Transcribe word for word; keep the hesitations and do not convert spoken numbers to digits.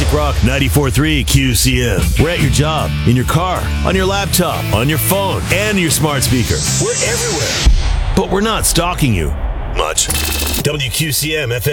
Classic Rock ninety-four point three Q C M. We're at your job, in your car, on your laptop, on your phone, and your smart speaker. We're everywhere. But we're not stalking you much. W Q C M F M.